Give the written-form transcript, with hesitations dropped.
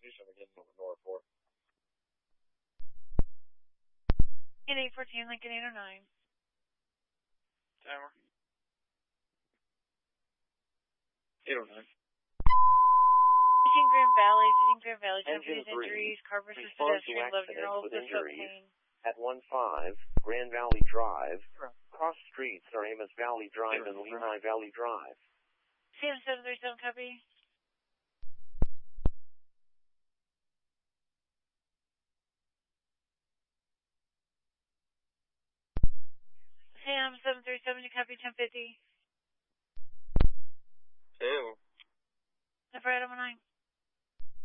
Houston again, North 4. In 814, Lincoln 809. Tower. 809. Grand Valley, Engine 3. injuries, car versus Response to pedestrian, love your accident old with foot injuries pain. at 15 Grand Valley Drive. Cross streets are Amos Valley Drive and Lehigh Valley Drive. Sam 737 copy. Sam 737, you copy 1050. Ew. Alpha 9.